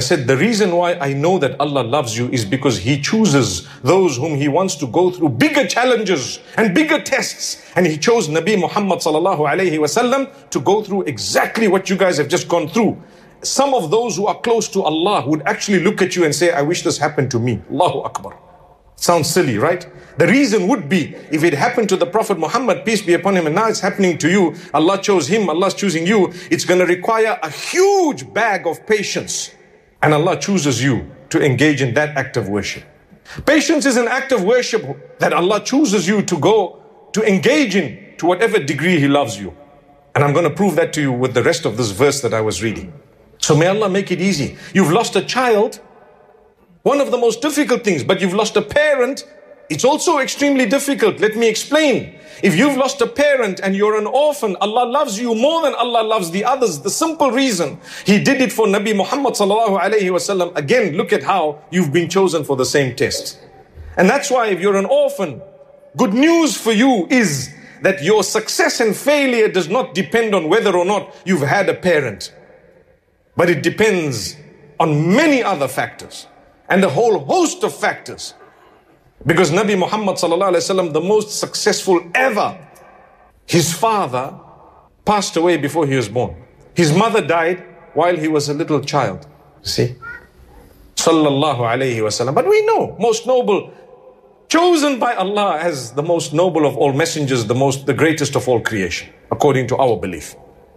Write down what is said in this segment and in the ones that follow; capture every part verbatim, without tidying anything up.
said, the reason why I know that Allah loves you is because He chooses those whom He wants to go through bigger challenges and bigger tests. And He chose Nabi Muhammad sallallahu alayhi wasallam to go through exactly what you guys have just gone through. Some of those who are close to Allah would actually look at you and say, I wish this happened to me. Allahu Akbar. Sounds silly, right? The reason would be, if it happened to the Prophet Muhammad, peace be upon him, and now it's happening to you, Allah chose him, Allah's choosing you, it's going to require a huge bag of patience. And Allah chooses you to engage in that act of worship. Patience is an act of worship that Allah chooses you to go to engage in to whatever degree He loves you. And I'm going to prove that to you with the rest of this verse that I was reading. So may Allah make it easy. You've lost a child, one of the most difficult things, but you've lost a parent, it's also extremely difficult. Let me explain. If you've lost a parent and you're an orphan, Allah loves you more than Allah loves the others. The simple reason He did it for Nabi Muhammad sallallahu alayhi wasallam. Again, look at how you've been chosen for the same test. And that's why if you're an orphan, good news for you is that your success and failure does not depend on whether or not you've had a parent, but it depends on many other factors and a whole host of factors. Because Nabi Muhammad sallallahu alaihi wasallam, the most successful ever, his father passed away before he was born. His mother died while he was a little child. See? Sallallahu alaihi wasallam. But we know, most noble, chosen by Allah as the most noble of all messengers, the most, the greatest of all creation, according to our belief.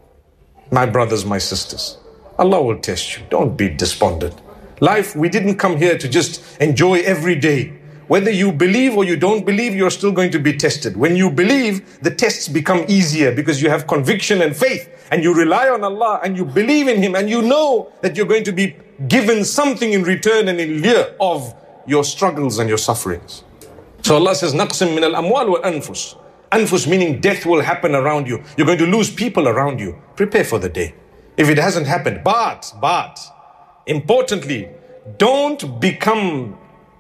My brothers, my sisters, Allah will test you. Don't be despondent. Life, we didn't come here to just enjoy every day. Whether you believe or you don't believe, you're still going to be tested. When you believe, the tests become easier because you have conviction and faith and you rely on Allah and you believe in Him and you know that you're going to be given something in return and in lieu of your struggles and your sufferings. So Allah says, نَقْسِم مِّنَ الْأَمْوَالِ وَالْأَنفُسِ. Anfus meaning death will happen around you. You're going to lose people around you. Prepare for the day. If it hasn't happened, but, but, importantly, don't become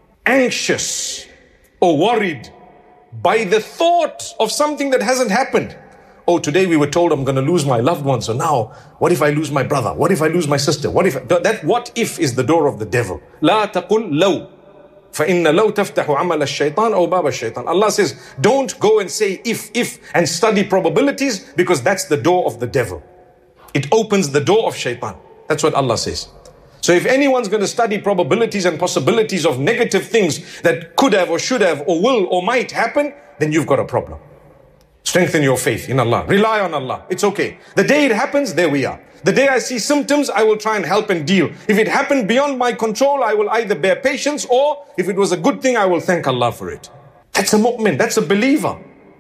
anxious or worried by the thought of something that hasn't happened. Oh, today we were told I'm going to lose my loved one. So now, what if I lose my brother? What if I lose my sister? What if, that what if is the door of the devil. لا تقل لو فإن لو تفتح عمل الشيطان أو باب الشيطان. Allah says, don't go and say if, if, and study probabilities, because that's the door of the devil. It opens the door of shaitan. That's what Allah says. So if anyone's going to study probabilities and possibilities of negative things that could have or should have or will or might happen, then you've got a problem. Strengthen your faith in Allah. Rely on Allah. It's okay. The day it happens, there we are. The day I see symptoms, I will try and help and deal. If it happened beyond my control, I will either bear patience, or if it was a good thing, I will thank Allah for it. That's a mu'min. That's a believer.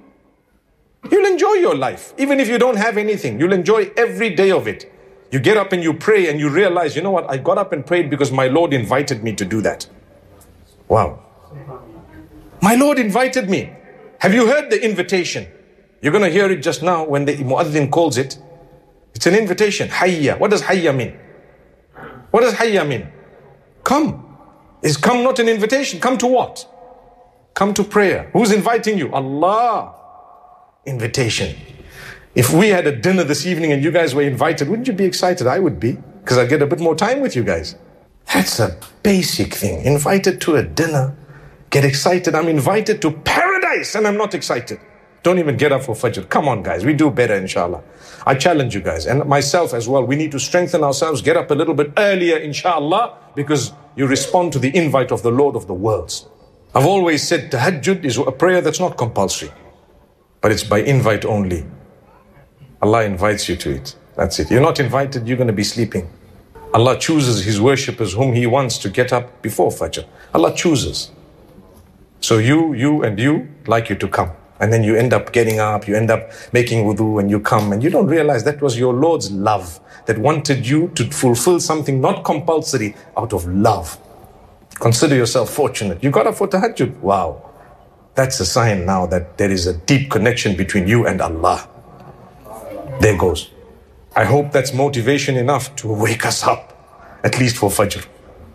You'll enjoy your life. Even if you don't have anything, you'll enjoy every day of it. You get up and you pray and you realize, you know what, I got up and prayed because my Lord invited me to do that. Wow. My Lord invited me. Have you heard the invitation? You're going to hear it just now when the muaddin calls it. It's an invitation. Hayya. What does hayya mean? What does hayya mean? Come. Is come not an invitation? Come to what? Come to prayer. Who's inviting you? Allah. Invitation. If we had a dinner this evening and you guys were invited, wouldn't you be excited? I would be, because I'd get a bit more time with you guys. That's a basic thing. Invited to a dinner, get excited. I'm invited to paradise and I'm not excited. Don't even get up for Fajr. Come on, guys. We do better, inshallah. I challenge you guys, and myself as well. We need to strengthen ourselves, get up a little bit earlier, inshallah, because you respond to the invite of the Lord of the worlds. I've always said tahajjud is a prayer that's not compulsory, but it's by invite only. Allah invites you to it. That's it. You're not invited, you're going to be sleeping. Allah chooses His worshippers whom He wants to get up before Fajr. Allah chooses. So you, you and you, like you to come. And then you end up getting up, you end up making wudu and you come and you don't realize that was your Lord's love that wanted you to fulfill something not compulsory out of love. Consider yourself fortunate. You got up for tahajjud. Wow. That's a sign now that there is a deep connection between you and Allah. There goes. I hope that's motivation enough to wake us up, at least for Fajr.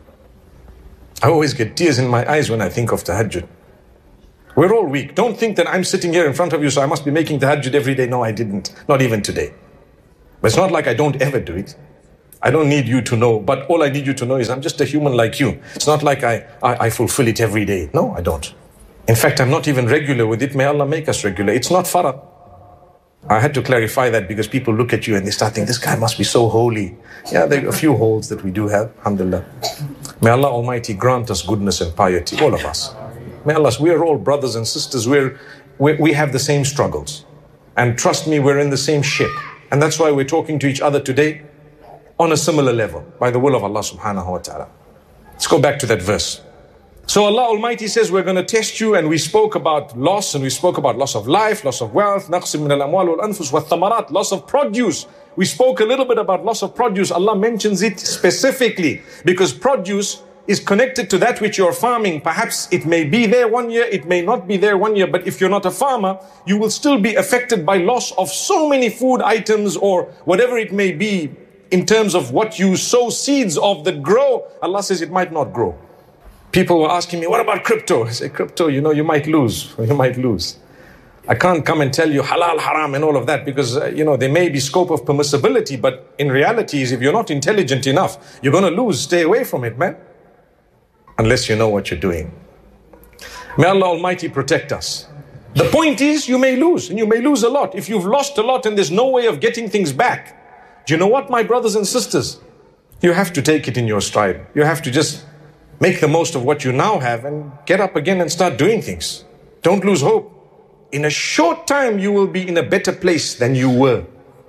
I always get tears in my eyes when I think of tahajjud. We're all weak. Don't think that I'm sitting here in front of you, so I must be making tahajjud every day. No, I didn't. Not even today. But it's not like I don't ever do it. I don't need you to know, but all I need you to know is I'm just a human like you. It's not like I, I, I fulfill it every day. No, I don't. In fact, I'm not even regular with it. May Allah make us regular. It's not farad. I had to clarify that because people look at you and they start thinking, this guy must be so holy. Yeah, there are a few holes that we do have, alhamdulillah. May Allah Almighty grant us goodness and piety, all of us. May Allah, we are all brothers and sisters. We're, we we have the same struggles. And trust me, we're in the same ship. And that's why we're talking to each other today on a similar level, by the will of Allah subhanahu wa ta'ala. Let's go back to that verse. So Allah Almighty says, we're going to test you, and we spoke about loss, and we spoke about loss of life, loss of wealth, naqsim min al-amwal wal-anfus wa-thamarat, loss of produce. We spoke a little bit about loss of produce. Allah mentions it specifically because produce is connected to that which you're farming. Perhaps it may be there one year, it may not be there one year, but if you're not a farmer, you will still be affected by loss of so many food items or whatever it may be in terms of what you sow seeds of that grow. Allah says it might not grow. People were asking me, what about crypto? I say, crypto, you know, you might lose. You might lose. I can't come and tell you halal, haram and all of that because, uh, you know, there may be scope of permissibility, but in reality, if you're not intelligent enough, you're going to lose. Stay away from it, man. Unless you know what you're doing. May Allah Almighty protect us. The point is, you may lose, and you may lose a lot. If you've lost a lot and there's no way of getting things back, do you know what, my brothers and sisters? You have to take it in your stride. You have to just make the most of what you now have and get up again and start doing things. Don't lose hope. In a short time, you will be in a better place than you were.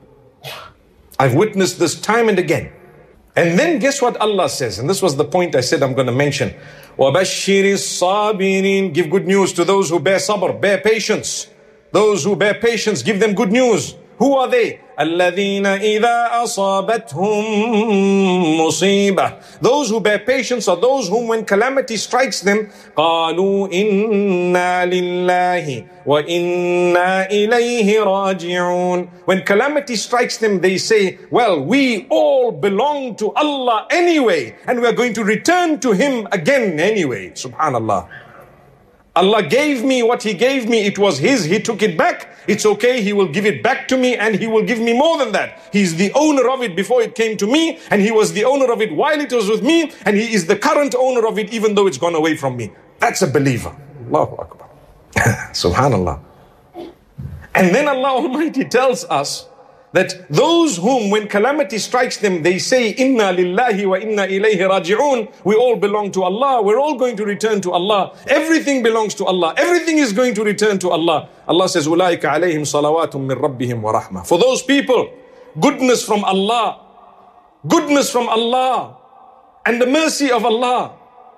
I've witnessed this time and again. And then guess what Allah says? And this was the point I said I'm going to mention. وَبَشِّرِ الصَّابِرِينَ. Give good news to those who bear sabr, bear patience. Those who bear patience, give them good news. Who are they? الَّذِينَ إِذَا أَصَابَتْهُمْ مُصِيبَةٌ. Those who bear patience are those whom when calamity strikes them, قَالُوا إِنَّا لِلَّهِ وَإِنَّا إِلَيْهِ رَاجِعُونَ. When calamity strikes them, they say, well, we all belong to Allah anyway, and we are going to return to Him again anyway. Subhanallah. Allah gave me what He gave me. It was His. He took it back. It's okay. He will give it back to me, and He will give me more than that. He's the owner of it before it came to me, and He was the owner of it while it was with me, and He is the current owner of it even though it's gone away from me. That's a believer. Allahu Akbar. Subhanallah. And then Allah Almighty tells us that those whom when calamity strikes them, they say, Inna lillahi wa inna ilayhi raji'un. We all belong to Allah. We're all going to return to Allah. Everything belongs to Allah. Everything is going to return to Allah. Allah says, Ulaika alayhim salawatum min rabbihim wa rahmah. For those people, goodness from Allah, goodness from Allah, and the mercy of Allah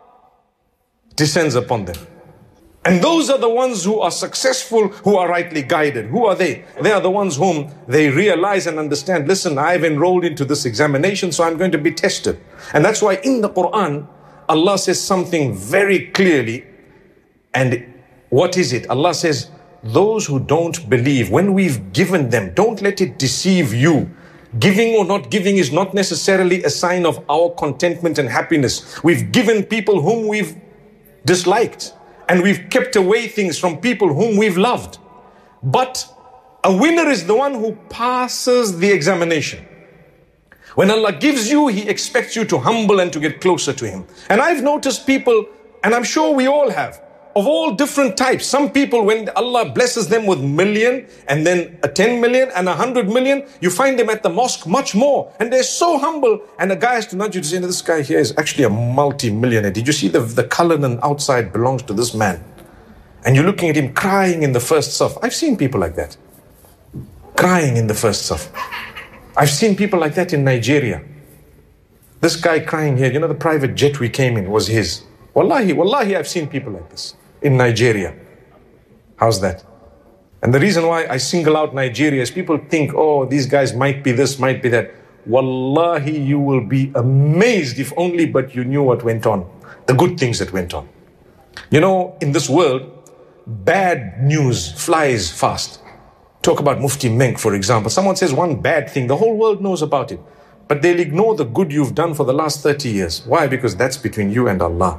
descends upon them. And those are the ones who are successful, who are rightly guided. Who are they? They are the ones whom they realize and understand, listen, I've enrolled into this examination, so I'm going to be tested. And that's why in the Quran, Allah says something very clearly. And what is it? Allah says, those who don't believe, when we've given them, don't let it deceive you. Giving or not giving is not necessarily a sign of our contentment and happiness. We've given people whom we've disliked. And we've kept away things from people whom we've loved. But a winner is the one who passes the examination. When Allah gives you, He expects you to humble and to get closer to Him. And I've noticed people, and I'm sure we all have, of all different types. Some people, when Allah blesses them with million and then a ten million and a hundred million, you find them at the mosque much more. And they're so humble. And a guy has to nudge you to say, this guy here is actually a multi-millionaire. Did you see the, the Cullinan outside belongs to this man? And you're looking at him crying in the first saf. I've seen people like that. Crying in the first saf. I've seen people like that in Nigeria. This guy crying here, you know, the private jet we came in was his. Wallahi, wallahi, I've seen people like this in Nigeria. How's that? And the reason why I single out Nigeria is people think, oh, these guys might be this, might be that. Wallahi, you will be amazed if only but you knew what went on. The good things that went on. You know, in this world, bad news flies fast. Talk about Mufti Menk, for example. Someone says one bad thing, the whole world knows about it. But they'll ignore the good you've done for the last thirty years. Why? Because that's between you and Allah.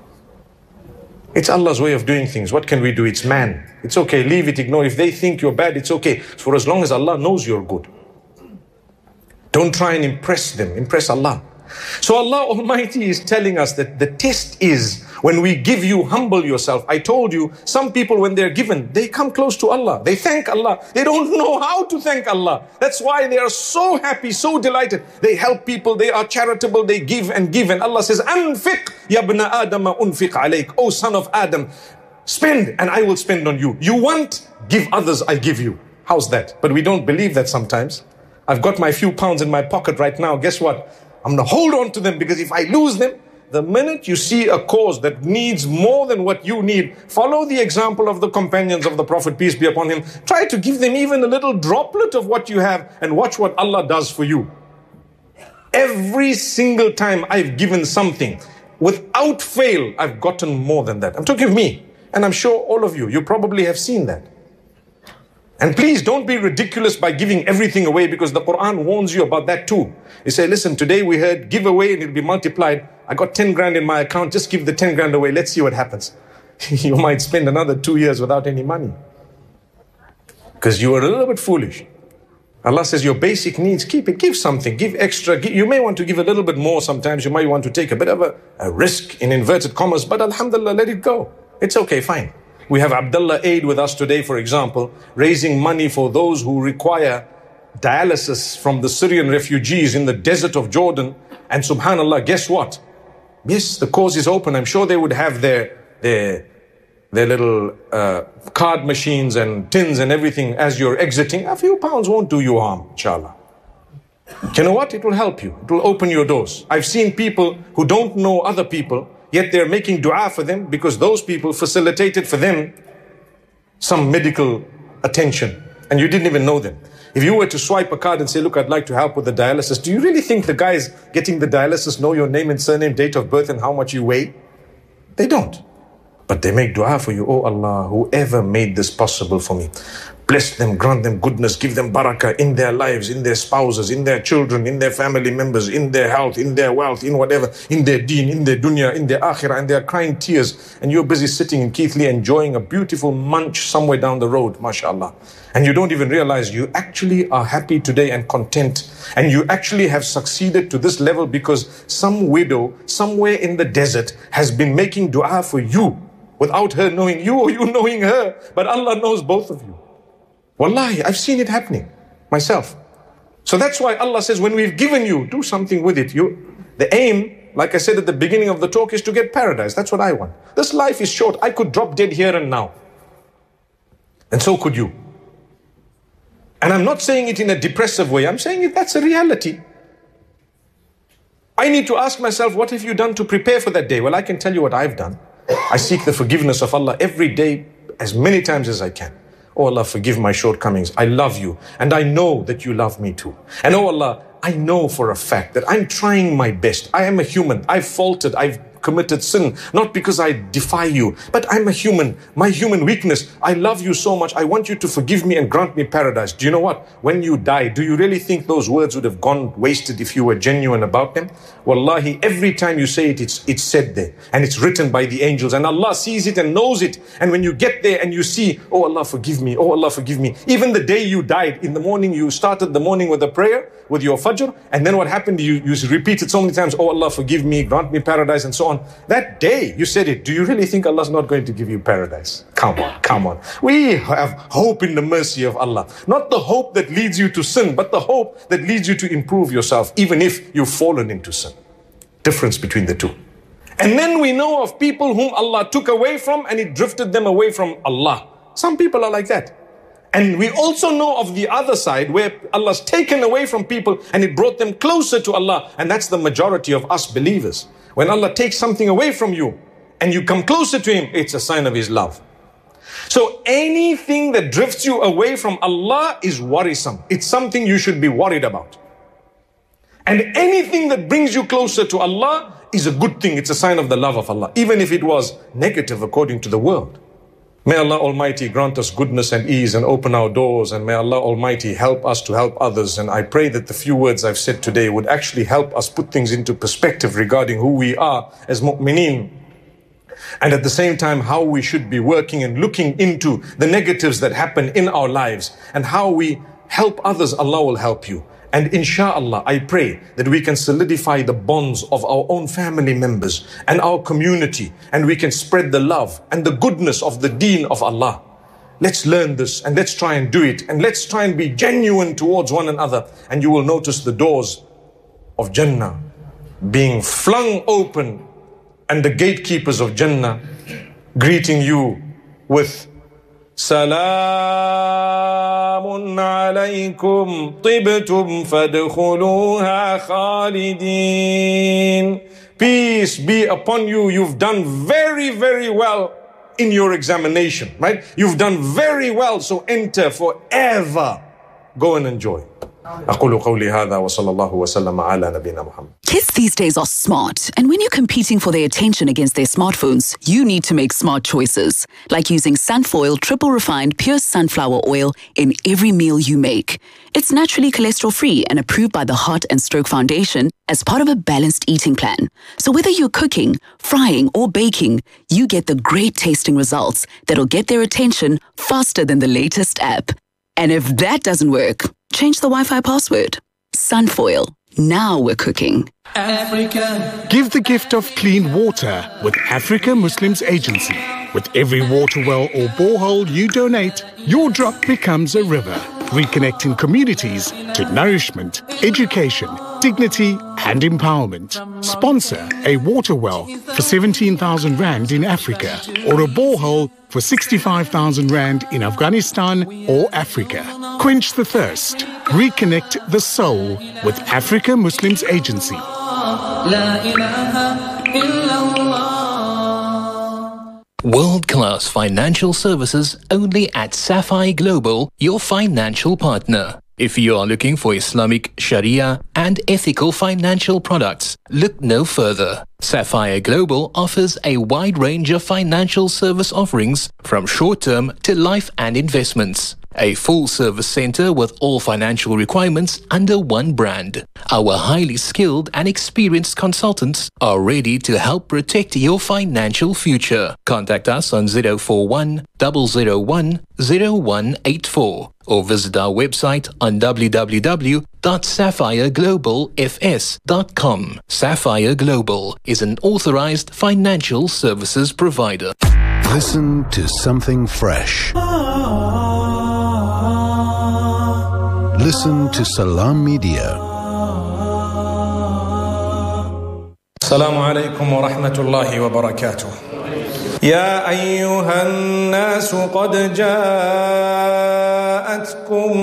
It's Allah's way of doing things. What can we do? It's man. It's okay. Leave it, ignore. If they think you're bad, it's okay. For as long as Allah knows you're good. Don't try and impress them, impress Allah. So Allah Almighty is telling us that the test is when we give you, humble yourself. I told you, some people when they're given, they come close to Allah. They thank Allah. They don't know how to thank Allah. That's why they are so happy, so delighted. They help people, they are charitable, they give and give. And Allah says, Anfiq, ya ibna Adama unfiq alayk. Oh son of Adam, spend and I will spend on you. You want, give others, I give you. How's that? But we don't believe that sometimes. I've got my few pounds in my pocket right now. Guess what? I'm going to hold on to them, because if I lose them, the minute you see a cause that needs more than what you need, follow the example of the companions of the Prophet, peace be upon him. Try to give them even a little droplet of what you have and watch what Allah does for you. Every single time I've given something, without fail, I've gotten more than that. I'm talking of me, and I'm sure all of you, you probably have seen that. And please don't be ridiculous by giving everything away, because the Quran warns you about that too. He say, listen, today we heard give away and it'll be multiplied. I got ten grand in my account, just give the ten grand away. Let's see what happens. You might spend another two years without any money, because you are a little bit foolish. Allah says your basic needs, keep it, give something, give extra. Give, you may want to give a little bit more sometimes. You might want to take a bit of a, a risk in inverted commas, but alhamdulillah, let it go. It's okay, fine. We have Abdullah Aid with us today, for example, raising money for those who require dialysis from the Syrian refugees in the desert of Jordan. And subhanallah, guess what? Yes, the cause is open. I'm sure they would have their, their, their little uh, card machines and tins and everything as you're exiting. A few pounds won't do you harm, inshallah. You know what? It will help you. It will open your doors. I've seen people who don't know other people, yet they're making dua for them because those people facilitated for them some medical attention and you didn't even know them. If you were to swipe a card and say, look, I'd like to help with the dialysis, do you really think the guys getting the dialysis know your name and surname, date of birth and how much you weigh? They don't. But they make dua for you. Oh Allah, whoever made this possible for me, bless them, grant them goodness, give them barakah in their lives, in their spouses, in their children, in their family members, in their health, in their wealth, in whatever, in their deen, in their dunya, in their akhirah, and they're crying tears. And you're busy sitting in Keithley enjoying a beautiful munch somewhere down the road, mashallah. And you don't even realize you actually are happy today and content. And you actually have succeeded to this level because some widow somewhere in the desert has been making dua for you without her knowing you or you knowing her. But Allah knows both of you. Wallahi, I've seen it happening myself. So that's why Allah says, when we've given you, do something with it. You, the aim, like I said at the beginning of the talk, is to get paradise. That's what I want. This life is short. I could drop dead here and now. And so could you. And I'm not saying it in a depressive way. I'm saying it, that's a reality. I need to ask myself, what have you done to prepare for that day? Well, I can tell you what I've done. I seek the forgiveness of Allah every day, as many times as I can. Oh Allah, forgive my shortcomings. I love you. And I know that you love me too. And oh Allah, I know for a fact that I'm trying my best. I am a human. I've faltered. I've committed sin. Not because I defy you, but I'm a human. My human weakness. I love you so much. I want you to forgive me and grant me paradise. Do you know what? When you die, do you really think those words would have gone wasted if you were genuine about them? Wallahi, every time you say it, it's, it's said there. And it's written by the angels. And Allah sees it and knows it. And when you get there and you see, oh Allah, forgive me. Oh Allah, forgive me. Even the day you died, in the morning, you started the morning with a prayer, with your fajr. And then what happened? You, you repeated so many times, oh Allah, forgive me, grant me paradise, and so on. That day you said it. Do you really think Allah's not going to give you paradise? Come on, come on. We have hope in the mercy of Allah. Not the hope that leads you to sin, but the hope that leads you to improve yourself, even if you've fallen into sin. Difference between the two. And then we know of people whom Allah took away from and it drifted them away from Allah. Some people are like that. And we also know of the other side where Allah's taken away from people and it brought them closer to Allah. And that's the majority of us believers. When Allah takes something away from you and you come closer to Him, it's a sign of His love. So anything that drifts you away from Allah is worrisome. It's something you should be worried about. And anything that brings you closer to Allah is a good thing. It's a sign of the love of Allah, even if it was negative according to the world. May Allah Almighty grant us goodness and ease and open our doors, and may Allah Almighty help us to help others. And I pray that the few words I've said today would actually help us put things into perspective regarding who we are as mu'mineen, and at the same time how we should be working and looking into the negatives that happen in our lives, and how we help others, Allah will help you. And inshallah, I pray that we can solidify the bonds of our own family members and our community, and we can spread the love and the goodness of the deen of Allah. Let's learn this and let's try and do it, and let's try and be genuine towards one another, and you will notice the doors of Jannah being flung open and the gatekeepers of Jannah greeting you with Salamun alaykum tibtum fadkhuluha khalidin. Peace be upon you. You've done very, very well in your examination, right? You've done very well, so enter forever. Go and enjoy. أقول قولي هذا وصلى الله وسلم على نبينا محمد. Kids these days are smart, and when you're competing for their attention against their smartphones, you need to make smart choices, like using Sunfoil triple refined pure sunflower oil in every meal you make. It's naturally cholesterol-free and approved by the Heart and Stroke Foundation as part of a balanced eating plan. So whether you're cooking, frying, or baking, you get the great tasting results that'll get their attention faster than the latest app. And if that doesn't work, change the Wi-Fi password. Sunfoil. Now we're cooking. Africa. Give the gift of clean water with Africa Muslims Agency. With every water well or borehole you donate, your drop becomes a river, reconnecting communities to nourishment, education, dignity and empowerment. Sponsor a water well for seventeen thousand rand in Africa, or a borehole for sixty-five thousand rand in Afghanistan or Africa. Quench the thirst. Reconnect the soul with Africa Muslims Agency. World-class financial services only at Sapphire Global, your financial partner. If you are looking for Islamic, Sharia and ethical financial products, look no further. Sapphire Global offers a wide range of financial service offerings from short-term to life and investments. A full-service center with all financial requirements under one brand. Our highly skilled and experienced consultants are ready to help protect your financial future. Contact us on zero four one, zero zero one, zero one eight four or visit our website on w w w dot sapphire global f s dot com. Sapphire Global is an authorized financial services provider. Listen to something fresh. Listen to Salam Media. Assalamu alaikum wa rahmatullahi wa barakatuh. يا أيها الناس قد جاءتكم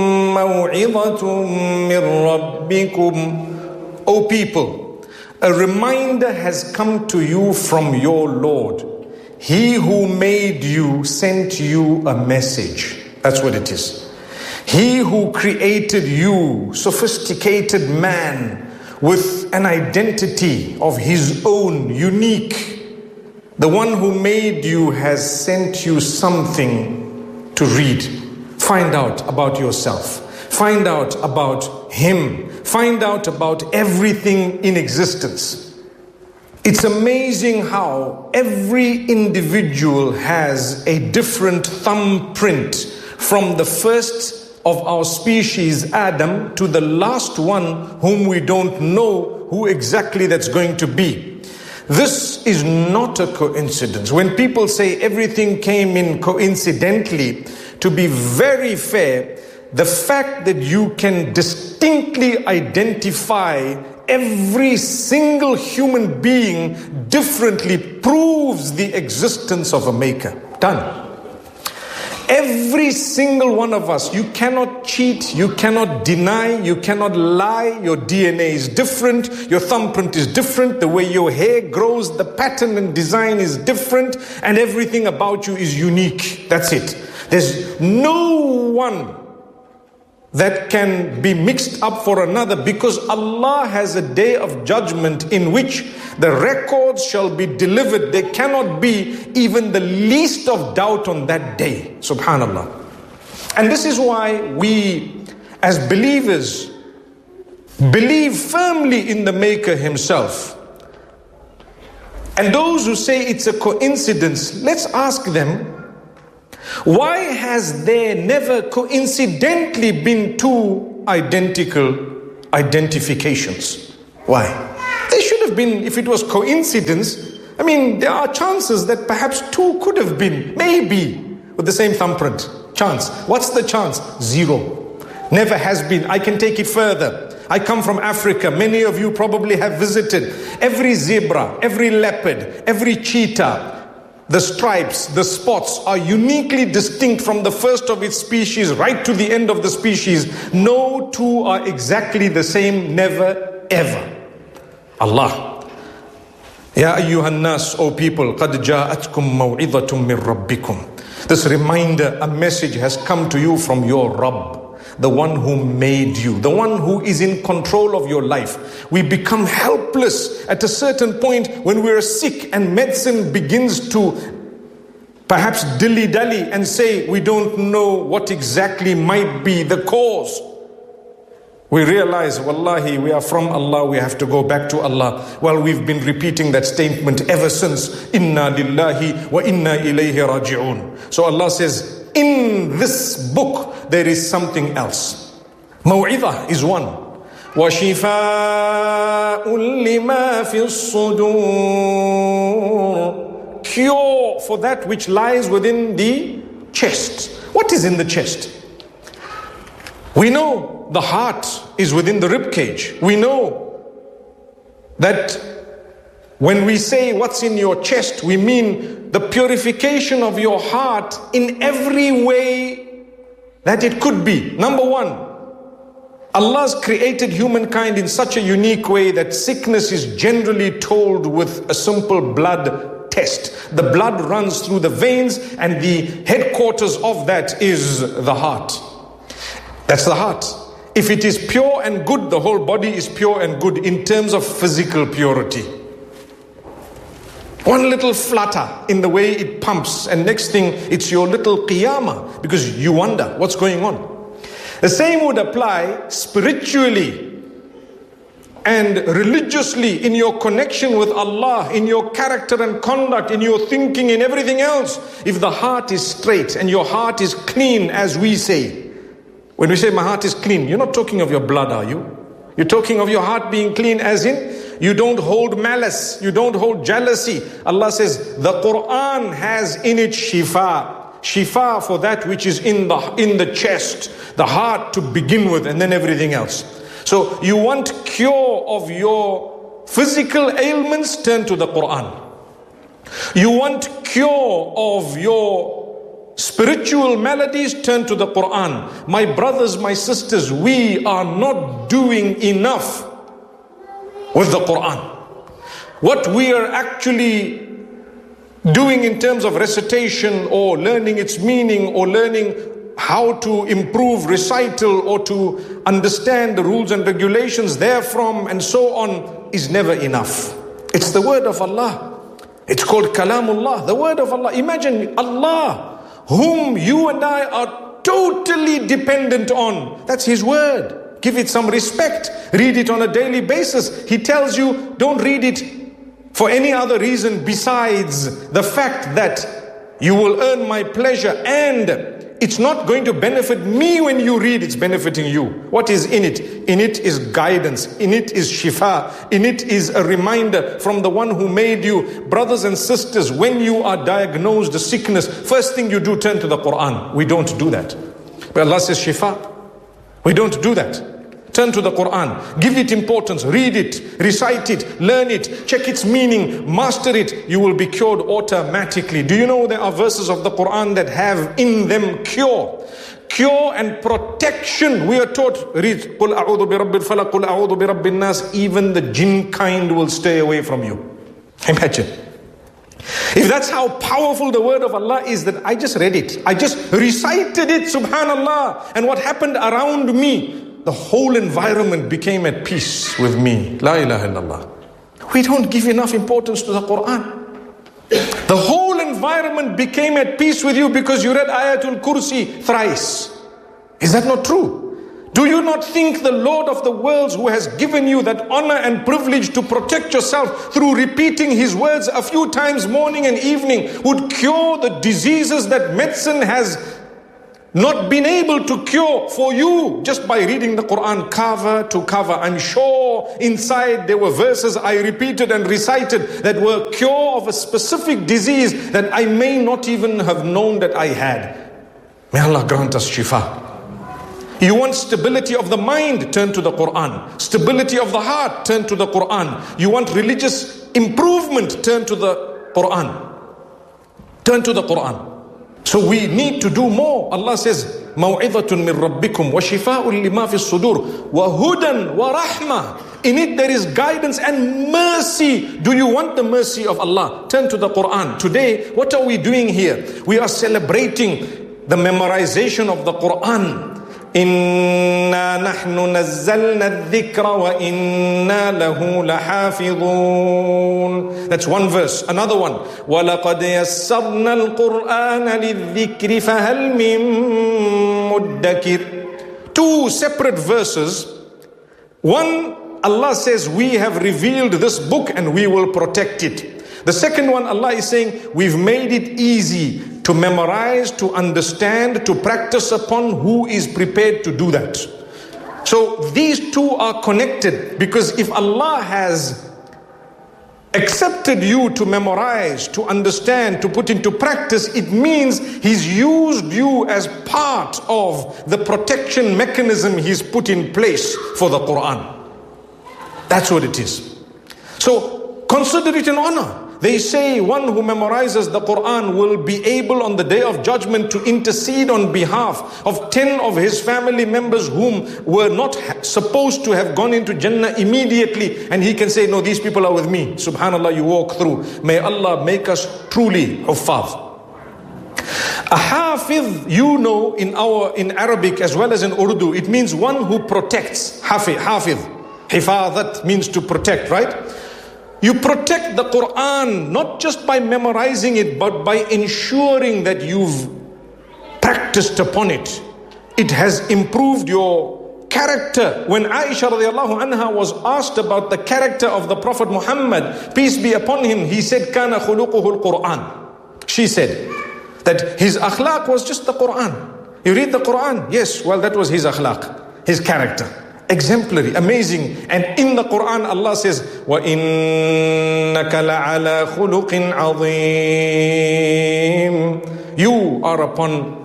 موعظة من ربكم. O people, a reminder has come to you from your Lord. He who made you sent you a message. That's what it is. He who created you, sophisticated man, with an identity of his own, unique. The one who made you has sent you something to read. Find out about yourself. Find out about him. Find out about everything in existence. It's amazing how every individual has a different thumbprint, from the first of our species, Adam, to the last one whom we don't know who exactly that's going to be. This is not a coincidence. When people say everything came in coincidentally, to be very fair, the fact that you can distinctly identify every single human being differently proves the existence of a maker. Done. Every single one of us, you cannot cheat, you cannot deny, you cannot lie. Your D N A is different, your thumbprint is different, the way your hair grows, the pattern and design is different, and everything about you is unique. That's it. There's no one that can be mixed up for another, because Allah has a day of judgment in which the records shall be delivered. There cannot be even the least of doubt on that day. Subhanallah. And this is why we as believers believe firmly in the Maker himself. And those who say it's a coincidence, let's ask them, why has there never coincidentally been two identical identifications. Why? They should have been, if it was coincidence, I mean, there are chances that perhaps two could have been, maybe, with the same thumbprint. Chance. What's the chance? Zero. Never has been. I can take it further. I come from Africa. Many of you probably have visited. Every zebra, every leopard, every cheetah, the stripes, the spots are uniquely distinct from the first of its species right to the end of the species. No two are exactly the same, never, ever. Allah. Ya ayyuhan nas, O people, qad ja'atkum maw'idhatum min rabbikum. This reminder, a message has come to you from your Rabb, the one who made you, the one who is in control of your life. We become helpless at a certain point when we're sick and medicine begins to perhaps dilly-dally and say we don't know what exactly might be the cause. We realize, wallahi, we are from Allah, we have to go back to Allah. Well, we've been repeating that statement ever since. Inna lillahi wa inna ilayhi raji'un. So Allah says, in this book, there is something else. Maw'idah is one. Wa shifa'un lima fi sudur. Cure for that which lies within the chest. What is in the chest? We know the heart is within the rib cage. We know that when we say what's in your chest, we mean the purification of your heart in every way that it could be. Number one, Allah's created humankind in such a unique way that sickness is generally told with a simple blood test. The blood runs through the veins and the headquarters of that is the heart. That's the heart. If it is pure and good, the whole body is pure and good in terms of physical purity. One little flutter in the way it pumps, and next thing it's your little qiyamah, because you wonder what's going on. The same would apply spiritually and religiously in your connection with Allah, in your character and conduct, in your thinking, in everything else. If the heart is straight and your heart is clean, as we say, when we say my heart is clean, you're not talking of your blood, are you? You're talking of your heart being clean as in, you don't hold malice, you don't hold jealousy. Allah says, the Quran has in it shifa. Shifa for that which is in the, in the chest, the heart to begin with, and then everything else. So you want cure of your physical ailments, turn to the Quran. You want cure of your spiritual maladies, turn to the Quran. My brothers, my sisters, we are not doing enough with the Quran. What we are actually doing in terms of recitation or learning its meaning or learning how to improve recital or to understand the rules and regulations therefrom and so on is never enough. It's the word of Allah. It's called Kalamullah, the word of Allah. Imagine Allah, whom you and I are totally dependent on. That's His word. Give it some respect. Read it on a daily basis. He tells you, don't read it for any other reason besides the fact that you will earn my pleasure, and it's not going to benefit me when you read, it's benefiting you. What is in it? In it is guidance. In it is shifa. In it is a reminder from the one who made you. Brothers and sisters, when you are diagnosed a sickness, first thing you do, turn to the Quran. We don't do that. But Allah says shifa. We don't do that. Turn to the Quran. Give it importance. Read it. Recite it. Learn it. Check its meaning. Master it. You will be cured automatically. Do you know there are verses of the Quran that have in them cure? Cure and protection. We are taught, read, قُلْ أَعُوذُ بِرَبِّ الْفَلَقِ قُلْ أَعُوذُ بِرَبِّ النَّاسِ. Even the jinn kind will stay away from you. Imagine. If that's how powerful the word of Allah is, that I just read it. I just recited it, subhanallah. And what happened around me? The whole environment became at peace with me. La ilaha illallah. We don't give enough importance to the Quran. The whole environment became at peace with you because you read Ayatul Kursi thrice. Is that not true? Do you not think the Lord of the worlds, who has given you that honor and privilege to protect yourself through repeating His words a few times morning and evening, would cure the diseases that medicine has not been able to cure for you just by reading the Quran cover to cover. I'm sure inside there were verses I repeated and recited that were cure of a specific disease that I may not even have known that I had. May Allah grant us shifa. You want stability of the mind? Turn to the Quran. Stability of the heart? Turn to the Quran. You want religious improvement? Turn to the Quran. Turn to the Quran. So we need to do more. Allah says, مَوْعِظَةٌ مِّن رَبِّكُمْ وَشِفَاءٌ لِمَا فِي الصُّدُورِ وَهُدًى وَرَحْمَةٌ. In it there is guidance and mercy. Do you want the mercy of Allah? Turn to the Quran. Today, what are we doing here? We are celebrating the memorization of the Quran. إِنَّا نَحْنُ نَزَّلْنَا الذِّكْرَ وَإِنَّا لَهُ لَحَافِظُونَ. That's one verse. Another one. وَلَقَدْ يَسَّرْنَا الْقُرْآنَ لِلذِّكْرِ فَهَلْ مِن مُدَّكِرٍ. Two separate verses. One, Allah says, we have revealed this book and we will protect it. The second one, Allah is saying, we've made it easy to memorize, to understand, to practice upon. Who is prepared to do that? So these two are connected, because if Allah has accepted you to memorize, to understand, to put into practice, it means He's used you as part of the protection mechanism He's put in place for the Quran. That's what it is. So consider it an honor. They say one who memorizes the Quran will be able on the day of judgment to intercede on behalf of ten of his family members whom were not supposed to have gone into Jannah immediately, and he can say, no, these people are with me. Subhanallah, you walk through. May Allah make us truly huffaz. A hafiz, you know, in our in Arabic as well as in Urdu, it means one who protects. Hafiz, hafiz. Hifazat means to protect, right? You protect the Quran not just by memorizing it, but by ensuring that you've practiced upon it. It has improved your character. When Aisha radiallahu anha was asked about the character of the Prophet Muhammad, peace be upon him, he said, Kana khuluquhu al-Quran. She said that his akhlaq was just the Quran. You read the Quran? Yes, well, that was his akhlaq, his character. Exemplary, amazing. And in the Quran, Allah says, وَإِنَّكَ لَعَلَى خُلُقٍ عَظِيمٍ. You are upon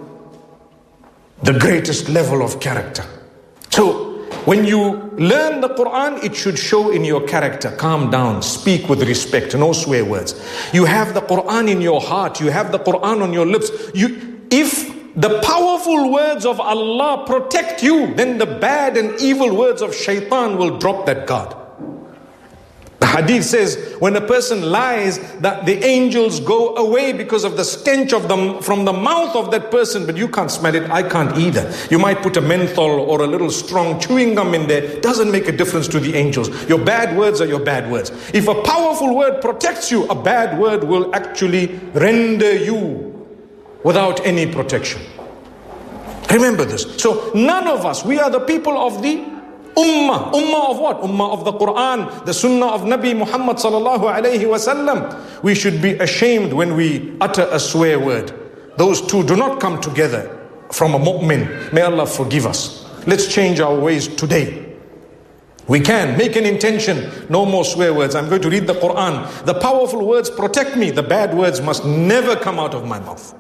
the greatest level of character. So, when you learn the Quran, it should show in your character. Calm down, speak with respect, no swear words. You have the Quran in your heart, you have the Quran on your lips. You, if the powerful words of Allah protect you, then the bad and evil words of shaitan will drop that guard. The hadith says, when a person lies, that the angels go away because of the stench of them from the mouth of that person, but you can't smell it, I can't either. You might put a menthol or a little strong chewing gum in there, doesn't make a difference to the angels. Your bad words are your bad words. If a powerful word protects you, a bad word will actually render you without any protection. Remember this. So none of us, we are the people of the Ummah. Ummah of what? Ummah of the Quran, the Sunnah of Nabi Muhammad sallallahu alayhi wasallam. We should be ashamed when we utter a swear word. Those two do not come together from a mu'min. May Allah forgive us. Let's change our ways today. We can make an intention, no more swear words. I'm going to read the Quran. The powerful words protect me. The bad words must never come out of my mouth.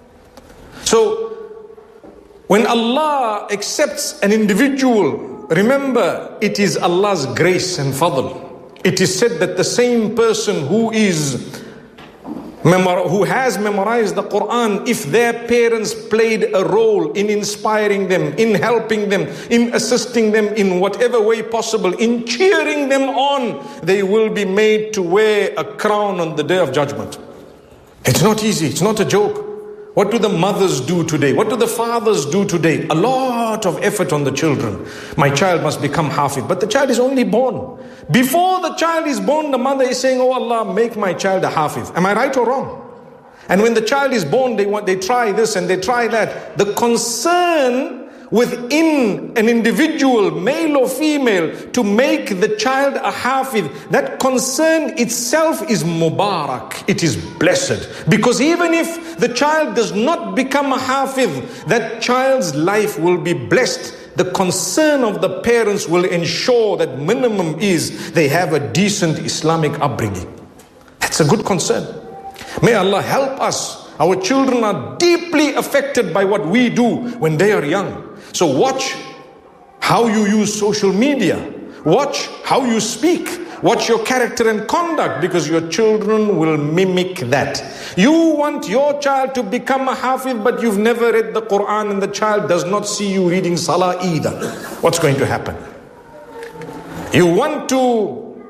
So, when Allah accepts an individual, remember, it is Allah's grace and fadl. It is said that the same person who is who has memorized the Quran, if their parents played a role in inspiring them, in helping them, in assisting them in whatever way possible, in cheering them on, they will be made to wear a crown on the day of judgment. It's not easy, it's not a joke. What do the mothers do today? What do the fathers do today? A lot of effort on the children. My child must become hafiz. But the child is only born. Before the child is born, the mother is saying, oh Allah, make my child a hafiz. Am I right or wrong? And when the child is born, they want, they try this and they try that. The concern within an individual, male or female, to make the child a hafiz, that concern itself is mubarak. It is blessed. Because even if the child does not become a hafiz, that child's life will be blessed. The concern of the parents will ensure that minimum is they have a decent Islamic upbringing. That's a good concern. May Allah help us. Our children are deeply affected by what we do when they are young. So watch how you use social media. Watch how you speak. Watch your character and conduct, because your children will mimic that. You want your child to become a hafiz, but you've never read the Quran and the child does not see you reading Salah either. What's going to happen? You want to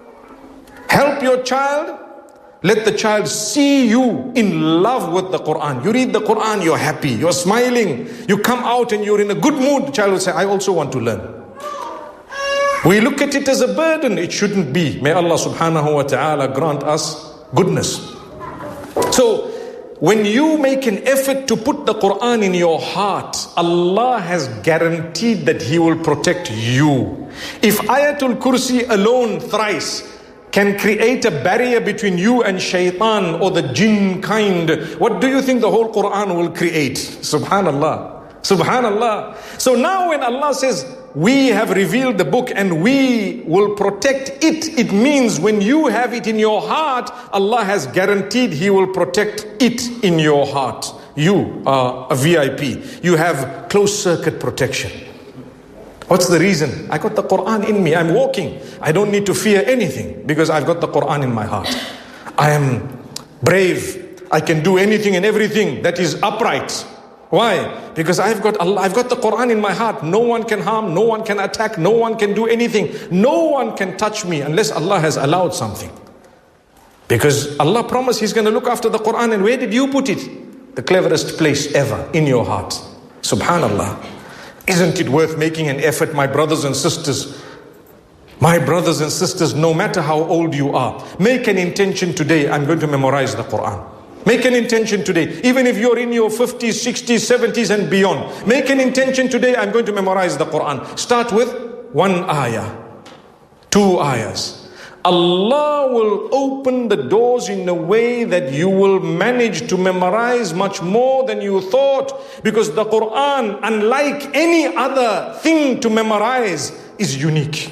help your child? Let the child see you in love with the Quran. You read the Quran, you're happy, you're smiling. You come out and you're in a good mood. The child will say, I also want to learn. We look at it as a burden. It shouldn't be. May Allah subhanahu wa ta'ala grant us goodness. So, when you make an effort to put the Quran in your heart, Allah has guaranteed that He will protect you. If Ayatul Kursi alone thrice can create a barrier between you and shaitan or the jinn kind, what do you think the whole Quran will create? Subhanallah. Subhanallah. So now when Allah says, we have revealed the book and we will protect it, it means when you have it in your heart, Allah has guaranteed He will protect it in your heart. You are a V I P. You have closed circuit protection. What's the reason? I got the Quran in me. I'm walking. I don't need to fear anything because I've got the Quran in my heart. I am brave. I can do anything and everything that is upright. Why? Because I've got Allah, I've got the Quran in my heart. No one can harm, no one can attack, no one can do anything. No one can touch me unless Allah has allowed something. Because Allah promised He's going to look after the Quran. And where did you put it? The cleverest place ever, in your heart. Subhanallah. Isn't it worth making an effort, my brothers and sisters? My brothers and sisters, no matter how old you are, make an intention today, I'm going to memorize the Quran. Make an intention today, even if you're in your fifties, sixties, seventies and beyond. Make an intention today, I'm going to memorize the Quran. Start with one ayah, two ayahs. Allah will open the doors in a way that you will manage to memorize much more than you thought. Because the Quran, unlike any other thing to memorize, is unique.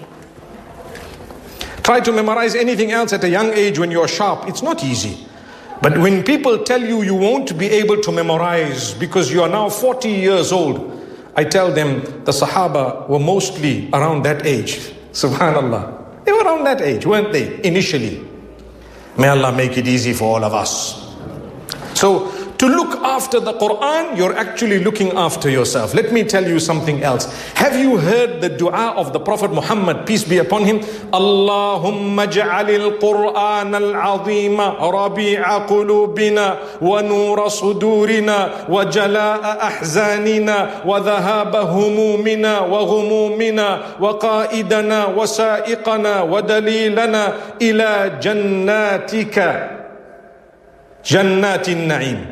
Try to memorize anything else at a young age when you're sharp. It's not easy. But when people tell you you won't be able to memorize because you are now forty years old, I tell them the Sahaba were mostly around that age. Subhanallah. They were around that age, weren't they, initially? May Allah make it easy for all of us. So, to look after the Quran, you're actually looking after yourself. Let me tell you something else. Have you heard the dua of the Prophet Muhammad, peace be upon him? Allahumma ja'alil Qur'an al-azima rabi'a qulubina wa nura sudurina wa jala'a ahzanina wa dhahaba humumina wa ghumumina wa qa'idana wa sa'iqana wa dalilana ila jannatika jannatin na'im.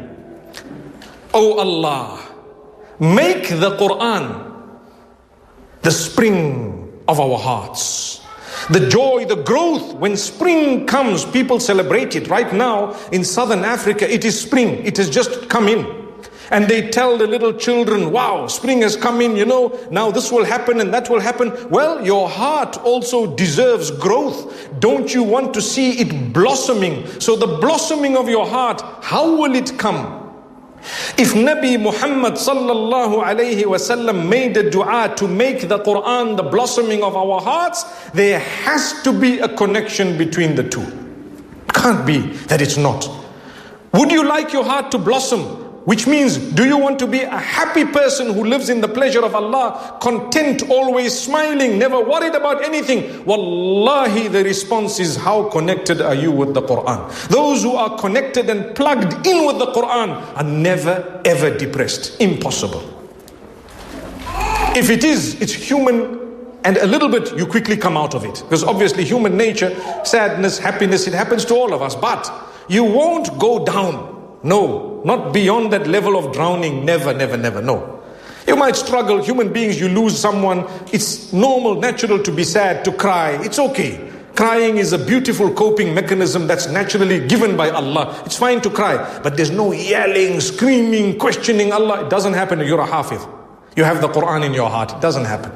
Oh Allah, make the Quran the spring of our hearts. The joy, the growth. When spring comes, people celebrate it. Right now in southern Africa, it is spring. It has just come in. And they tell the little children, wow, spring has come in, you know, now this will happen and that will happen. Well, your heart also deserves growth. Don't you want to see it blossoming? So the blossoming of your heart, how will it come? If Nabi Muhammad sallallahu alayhi wasallam made a dua to make the Quran the blossoming of our hearts, there has to be a connection between the two. It can't be that it's not. Would you like your heart to blossom? Which means, do you want to be a happy person who lives in the pleasure of Allah, content, always smiling, never worried about anything? Wallahi, the response is, how connected are you with the Quran? Those who are connected and plugged in with the Quran are never ever depressed. Impossible. If it is, it's human, and a little bit you quickly come out of it. Because obviously human nature, sadness, happiness, it happens to all of us. But you won't go down. No, not beyond that level of drowning. Never, never, never, no. You might struggle, human beings, you lose someone. It's normal, natural to be sad, to cry. It's okay. Crying is a beautiful coping mechanism that's naturally given by Allah. It's fine to cry, but there's no yelling, screaming, questioning Allah. It doesn't happen. You're a hafiz. You have the Quran in your heart. It doesn't happen.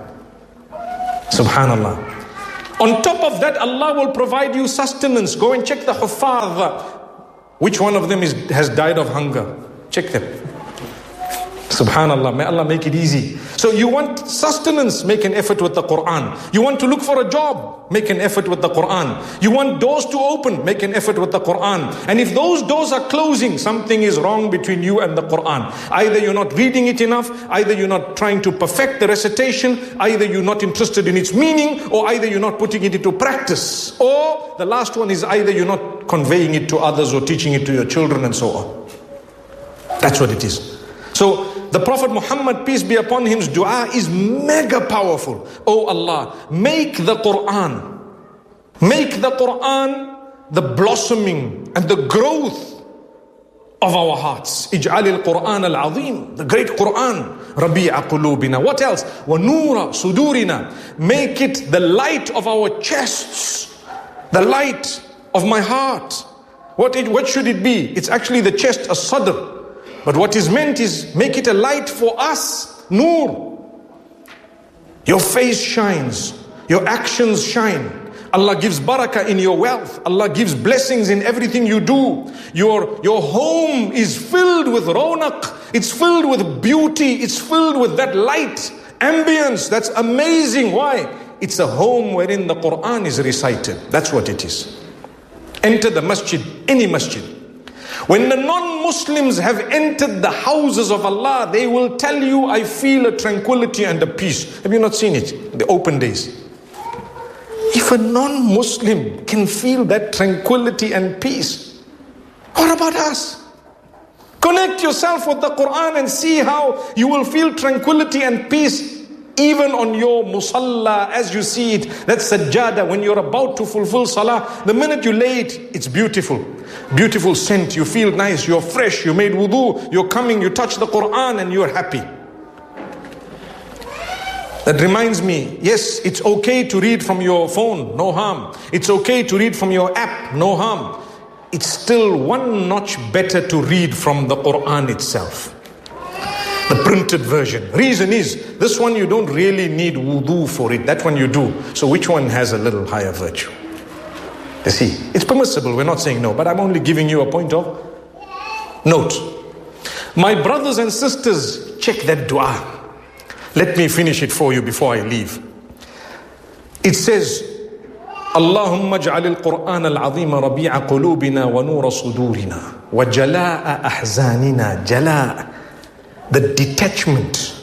Subhanallah. On top of that, Allah will provide you sustenance. Go and check the huffaz. Which one of them is, has died of hunger? Check them. Subhanallah, may Allah make it easy. So you want sustenance, make an effort with the Quran. You want to look for a job, make an effort with the Quran. You want doors to open, make an effort with the Quran. And if those doors are closing, something is wrong between you and the Quran. Either you're not reading it enough, either you're not trying to perfect the recitation, either you're not interested in its meaning, or either you're not putting it into practice. Or the last one is either you're not conveying it to others or teaching it to your children and so on. That's what it is. So the Prophet Muhammad, peace be upon him's dua is mega powerful. Oh Allah, make the Quran, make the Quran the blossoming and the growth of our hearts. Ij'al al-Quran al-Azim, the great Quran. Rabi'a qulubina. What else? Wa nura sudurina. Make it the light of our chests, the light of my heart. What, it, what should it be? It's actually the chest, a sadr. But what is meant is make it a light for us. Noor. Your face shines. Your actions shine. Allah gives barakah in your wealth. Allah gives blessings in everything you do. Your, your home is filled with rawnaq. It's filled with beauty. It's filled with that light. Ambience. That's amazing. Why? It's a home wherein the Quran is recited. That's what it is. Enter the masjid, any masjid. When the non-Muslims have entered the houses of Allah, they will tell you, I feel a tranquility and a peace. Have you not seen it? The open days. If a non-Muslim can feel that tranquility and peace, what about us? Connect yourself with the Quran and see how you will feel tranquility and peace even on your musalla as you see it. That sajjada, when you're about to fulfill salah, the minute you lay it, it's beautiful. Beautiful scent, you feel nice, you're fresh, you made wudu, you're coming, you touch the Quran and you're happy. That reminds me, yes, it's okay to read from your phone, no harm. It's okay to read from your app, no harm. It's still one notch better to read from the Quran itself. The printed version. Reason is, this one you don't really need wudu for it. That one you do. So which one has a little higher virtue? You see, it's permissible. We're not saying no, but I'm only giving you a point of note. My brothers and sisters, check that dua. Let me finish it for you before I leave. It says, Allahumma ja'al al-Qur'an al-azima rabi'a qulubina wa nura sudurina wa jala'a ahzanina. Jala'. The detachment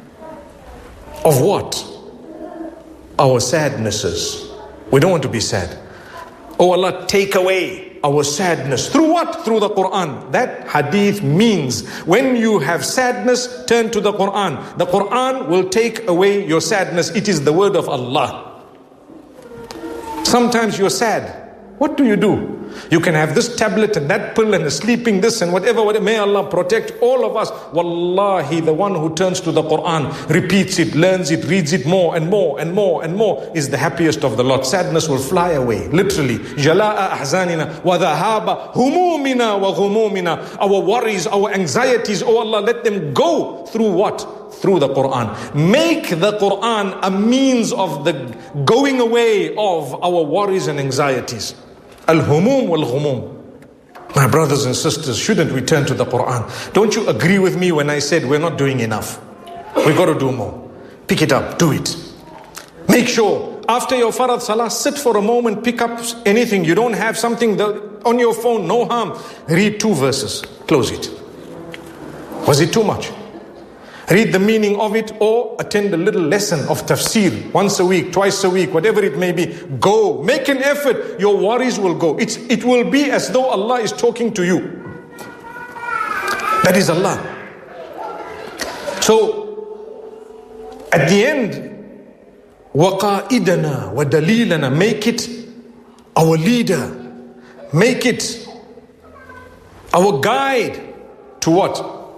of what? Our sadnesses. We don't want to be sad. Oh Allah, take away our sadness. Through what? Through the Quran. That hadith means when you have sadness, turn to the Quran. The Quran will take away your sadness. It is the word of Allah. Sometimes you're sad. What do you do? You can have this tablet and that pill and a sleeping this and whatever, whatever. May Allah protect all of us. Wallahi, the one who turns to the Quran, repeats it, learns it, reads it more and more and more and more is the happiest of the lot. Sadness will fly away, literally. Jala'a ahzanina wa dhahaba humumina wa ghumumina. Our worries, our anxieties, oh Allah, let them go through what? Through the Quran. Make the Quran a means of the going away of our worries and anxieties. Al-humum wal-ghumum. My brothers and sisters, shouldn't we turn to the Quran? Don't you agree with me when I said we're not doing enough? We've got to do more. Pick it up, do it. Make sure after your farad salah, sit for a moment, pick up anything. You don't have something on your phone, no harm. Read two verses, close it. Was it too much? Read the meaning of it or attend a little lesson of tafsir once a week, twice a week, whatever it may be. Go, make an effort. Your worries will go. It's, it will be as though Allah is talking to you. That is Allah. So, at the end, وَقَائِدَنَا وَدَلِيلَنَا. Make it our leader. Make it our guide to what?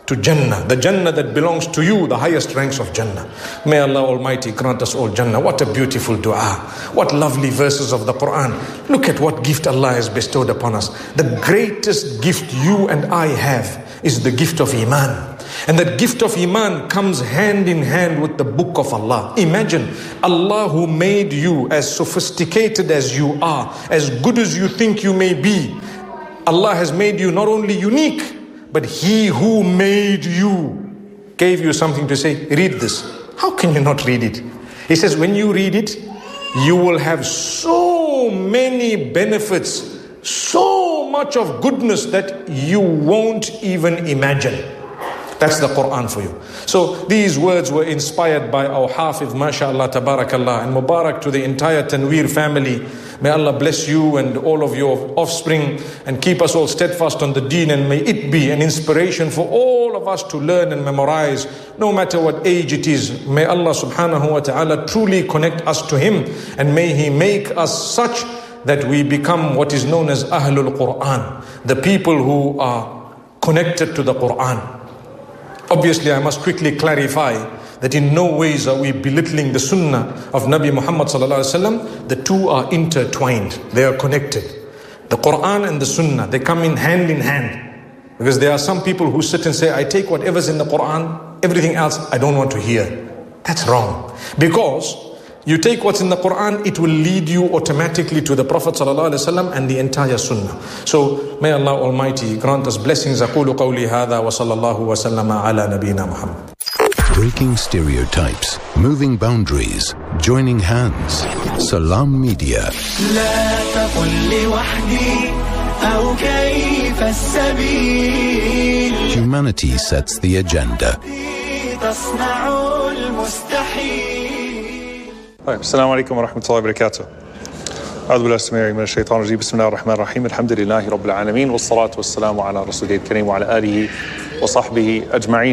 to Jannah, the Jannah that belongs to you, the highest ranks of Jannah. May Allah Almighty grant us all Jannah. What a beautiful dua. What lovely verses of the Quran. Look at what gift Allah has bestowed upon us. The greatest gift you and I have is the gift of Iman. And that gift of Iman comes hand in hand with the book of Allah. Imagine Allah who made you as sophisticated as you are, as good as you think you may be. Allah has made you not only unique, but He who made you gave you something to say, read this. How can you not read it? He says, when you read it, you will have so many benefits, so much of goodness that you won't even imagine. That's the Quran for you. So these words were inspired by our Hafiz, mashallah, tabarakallah, and Mubarak to the entire Tanweer family. May Allah bless you and all of your offspring and keep us all steadfast on the deen, and may it be an inspiration for all of us to learn and memorize, no matter what age it is. May Allah subhanahu wa ta'ala truly connect us to Him, and may He make us such that we become what is known as Ahlul Quran, the people who are connected to the Quran. Obviously, I must quickly clarify that in no ways are we belittling the Sunnah of Nabi Muhammad sallallahu alaihi wasallam. The two are intertwined. They are connected. The Quran and the Sunnah, they come in hand in hand. Because there are some people who sit and say, I take whatever's in the Quran, everything else I don't want to hear. That's wrong. Because you take what's in the Quran, it will lead you automatically to the Prophet ﷺ and the entire Sunnah. So may Allah Almighty grant us blessings. أقول قولي هذا وصلى الله وسلم على نبينا محمد. Breaking stereotypes, moving boundaries, joining hands. Salam Media. لا تقل لوحدي أو كيف السبيل. Humanity sets the agenda. تصنع المستحيل. السلام عليكم ورحمة الله وبركاته. أعوذ بالله السميع من الشيطان الرجيم. بسم الله الرحمن الرحيم. الحمد لله رب العالمين والصلاة والسلام على رسوله الكريم وعلى آله وصحبه أجمعين.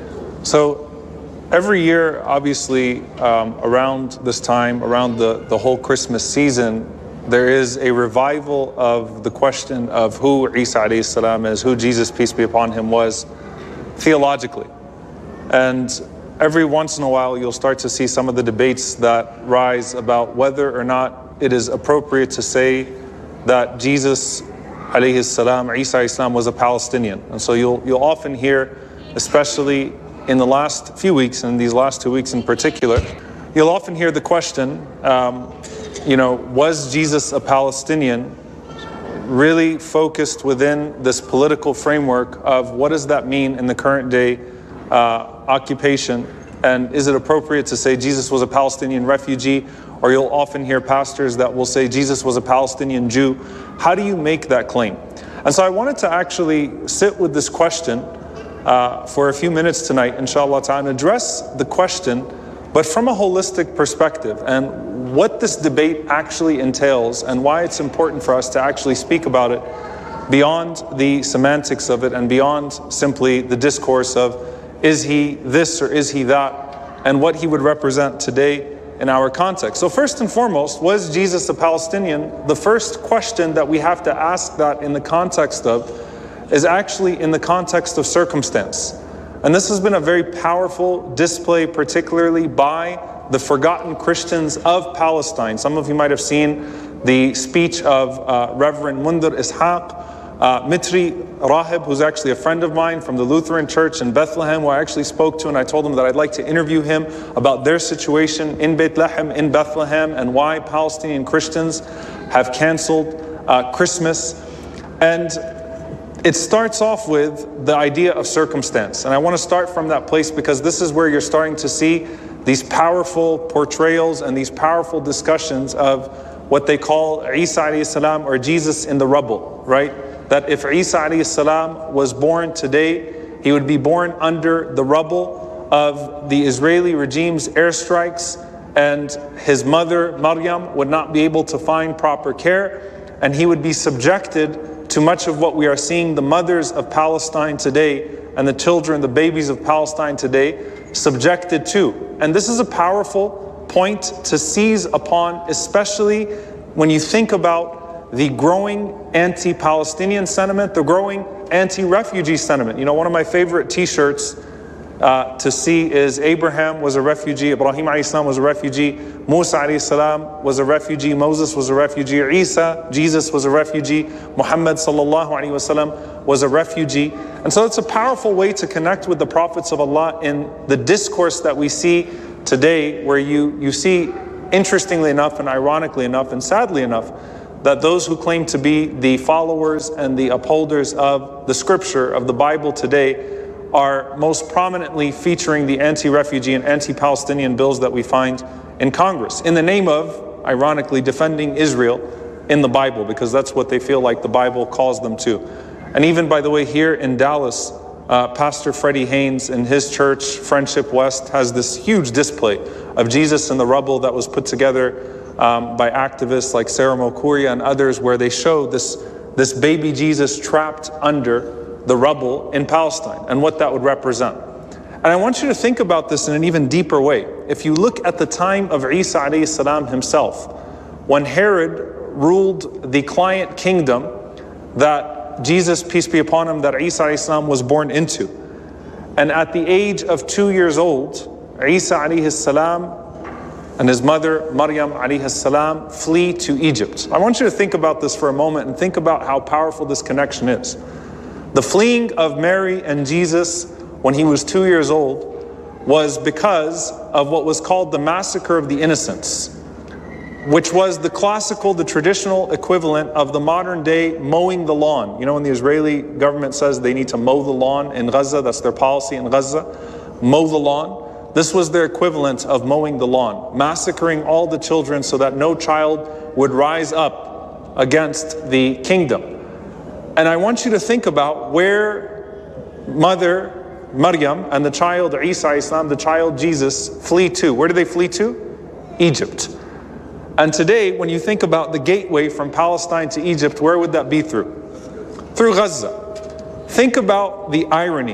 So every year, obviously, um, around this time, around the, the whole Christmas season, there is a revival of the question of who Isa alayhi salam is, who Jesus, peace be upon him, was theologically. And every once in a while, you'll start to see some of the debates that rise about whether or not it is appropriate to say that Jesus, alayhi salam, Isa alayhi salam, was a Palestinian. And so you'll you'll often hear, especially in the last few weeks, and these last two weeks in particular, you'll often hear the question, um, you know, was Jesus a Palestinian? Really focused within this political framework of what does that mean in the current day uh, occupation, and is it appropriate to say Jesus was a Palestinian refugee? Or you'll often hear pastors that will say Jesus was a Palestinian Jew. How do you make that claim? And so I wanted to actually sit with this question uh, for a few minutes tonight, inshallah ta'ala, and address the question, but from a holistic perspective, and what this debate actually entails, and why it's important for us to actually speak about it beyond the semantics of it, and beyond simply the discourse of is he this or is he that, and what he would represent today in our context. So first and foremost, was Jesus a Palestinian? The first question that we have to ask that in the context of is actually in the context of circumstance. And this has been a very powerful display, particularly by the forgotten Christians of Palestine. Some of you might have seen the speech of uh, Reverend Mundhir Ishaq, Uh, Mitri Rahib, who's actually a friend of mine from the Lutheran Church in Bethlehem, who I actually spoke to, and I told him that I'd like to interview him about their situation in Bethlehem, in Bethlehem, and why Palestinian Christians have canceled uh, Christmas. And it starts off with the idea of circumstance. And I want to start from that place because this is where you're starting to see these powerful portrayals and these powerful discussions of what they call Isa alayhi salam, or Jesus in the rubble, right? That if Isa alayhi salam was born today, he would be born under the rubble of the Israeli regime's airstrikes, and his mother Maryam would not be able to find proper care, and he would be subjected to much of what we are seeing the mothers of Palestine today and the children, the babies of Palestine today, subjected to. And this is a powerful point to seize upon, especially when you think about the growing anti-Palestinian sentiment, the growing anti-refugee sentiment. You know, one of my favorite t-shirts uh, to see is Abraham was a refugee, Ibrahim alayhi salam was a refugee, Musa alayhi salam was a refugee, Moses was a refugee, Isa, Jesus was a refugee, Muhammad sallallahu alayhi wasallam was a refugee. And so it's a powerful way to connect with the prophets of Allah in the discourse that we see today, where you, you see, interestingly enough and ironically enough and sadly enough, that those who claim to be the followers and the upholders of the scripture, of the Bible today, are most prominently featuring the anti-refugee and anti-Palestinian bills that we find in Congress, in the name of, ironically, defending Israel in the Bible, because that's what they feel like the Bible calls them to. And even, by the way, here in Dallas, uh, Pastor Freddie Haynes in his church, Friendship West, has this huge display of Jesus in the rubble that was put together Um, by activists like Sarah Mokuria and others, where they show this, this baby Jesus trapped under the rubble in Palestine and what that would represent. And I want you to think about this in an even deeper way. If you look at the time of Isa alayhi salam himself, when Herod ruled the client kingdom that Jesus, peace be upon him, that Isa alayhi salam was born into. And at the age of two years old, Isa alayhi salam and his mother, Maryam alayhi salam, flee to Egypt. I want you to think about this for a moment and think about how powerful this connection is. The fleeing of Mary and Jesus when he was two years old was because of what was called the Massacre of the Innocents, which was the classical, the traditional equivalent of the modern day mowing the lawn. You know, when the Israeli government says they need to mow the lawn in Gaza, that's their policy in Gaza, mow the lawn. This was their equivalent of mowing the lawn, massacring all the children so that no child would rise up against the kingdom. And I want you to think about where Mother Maryam and the child Isa Islam, the child Jesus, flee to. Where do they flee to? Egypt. And today, when you think about the gateway from Palestine to Egypt, where would that be through? Through Gaza. Think about the irony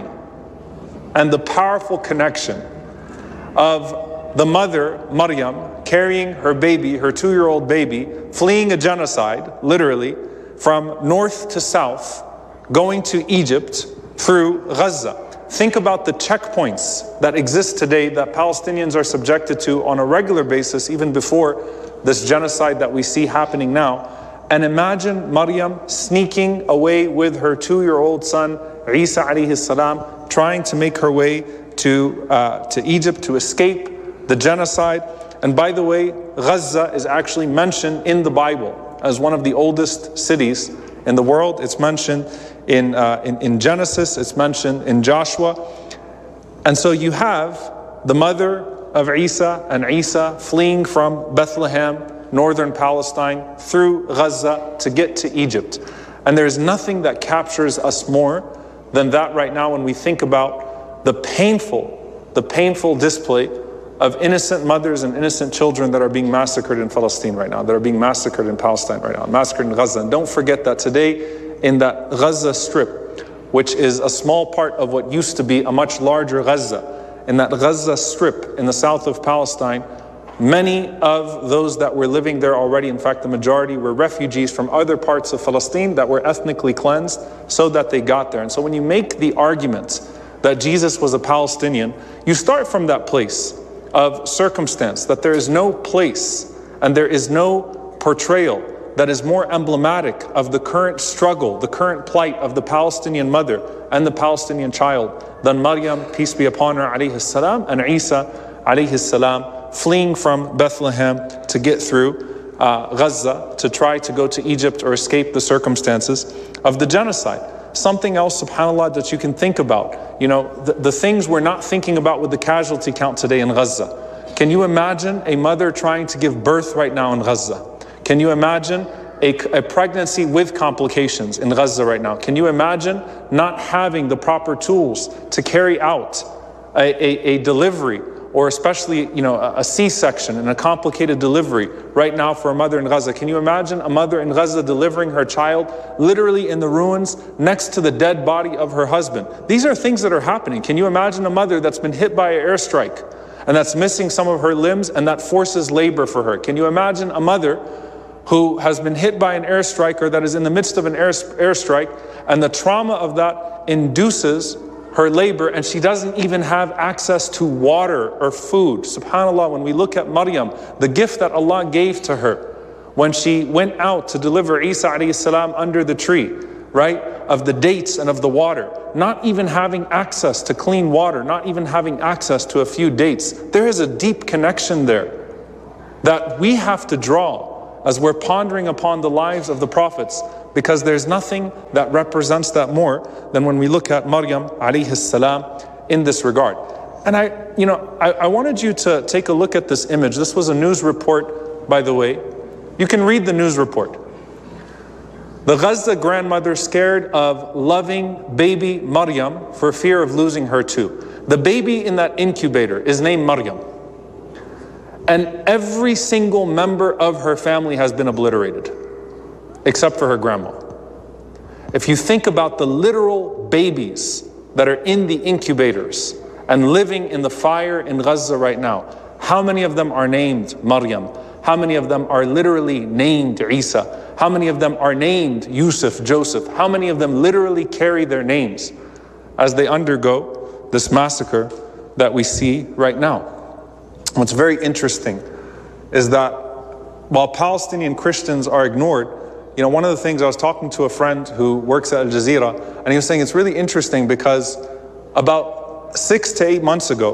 and the powerful connection of the mother, Maryam, carrying her baby, her two-year-old baby, fleeing a genocide, literally, from north to south, going to Egypt through Gaza. Think about the checkpoints that exist today that Palestinians are subjected to on a regular basis, even before this genocide that we see happening now. And imagine Maryam sneaking away with her two-year-old son, Isa alayhi salam, trying to make her way to uh, to Egypt to escape the genocide. And by the way, Gaza is actually mentioned in the Bible as one of the oldest cities in the world. It's mentioned in, uh, in, in Genesis, it's mentioned in Joshua. And so you have the mother of Isa and Isa fleeing from Bethlehem, northern Palestine, through Gaza to get to Egypt. And there's nothing that captures us more than that right now when we think about the painful, the painful display of innocent mothers and innocent children that are being massacred in Palestine right now, that are being massacred in Palestine right now, massacred in Gaza. And don't forget that today in that Gaza Strip, which is a small part of what used to be a much larger Gaza, in that Gaza Strip in the south of Palestine, many of those that were living there already, in fact the majority, were refugees from other parts of Palestine that were ethnically cleansed so that they got there. And so when you make the argument that Jesus was a Palestinian, you start from that place of circumstance, that there is no place and there is no portrayal that is more emblematic of the current struggle, the current plight of the Palestinian mother and the Palestinian child than Maryam, peace be upon her, alayhi salam, and Isa, alayhi salam, fleeing from Bethlehem to get through uh, Gaza to try to go to Egypt or escape the circumstances of the genocide. Something else, subhanAllah, that you can think about. You know, the, the things we're not thinking about with the casualty count today in Gaza. Can you imagine a mother trying to give birth right now in Gaza? Can you imagine a, a pregnancy with complications in Gaza right now? Can you imagine not having the proper tools to carry out a, a, a delivery, or especially, you know, a, a C-section and a complicated delivery right now for a mother in Gaza? Can you imagine a mother in Gaza delivering her child literally in the ruins next to the dead body of her husband? These are things that are happening. Can you imagine a mother that's been hit by an airstrike and that's missing some of her limbs and that forces labor for her? Can you imagine a mother who has been hit by an airstrike or that is in the midst of an air, airstrike, and the trauma of that induces her labor, and she doesn't even have access to water or food. SubhanAllah, when we look at Maryam, the gift that Allah gave to her when she went out to deliver Isa alayhi salam under the tree, right, of the dates and of the water, not even having access to clean water, not even having access to a few dates. There is a deep connection there that we have to draw as we're pondering upon the lives of the prophets, because there's nothing that represents that more than when we look at Maryam alayhi salam in this regard. And I, you know, I, I wanted you to take a look at this image. This was a news report, by the way. You can read the news report. The Gaza grandmother scared of loving baby Maryam for fear of losing her too. The baby in that incubator is named Maryam. And every single member of her family has been obliterated, except for her grandma. If you think about the literal babies that are in the incubators and living in the fire in Gaza right now, how many of them are named Maryam? How many of them are literally named Isa? How many of them are named Yusuf, Joseph? How many of them literally carry their names as they undergo this massacre that we see right now? What's very interesting is that while Palestinian Christians are ignored, you know, one of the things, I was talking to a friend who works at Al Jazeera, and he was saying it's really interesting because about six to eight months ago,